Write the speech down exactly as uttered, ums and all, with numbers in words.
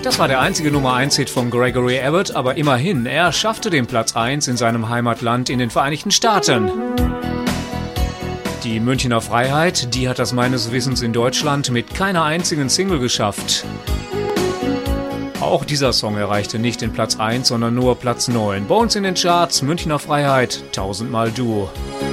Das war der einzige Nummer eins Hit von Gregory Abbott, aber immerhin, er schaffte den Platz eins in seinem Heimatland in den Vereinigten Staaten. Die Münchner Freiheit, die hat das meines Wissens in Deutschland mit keiner einzigen Single geschafft. Auch dieser Song erreichte nicht den Platz eins, sondern nur Platz neun. Bei uns in den Charts, Münchner Freiheit, tausendmal du.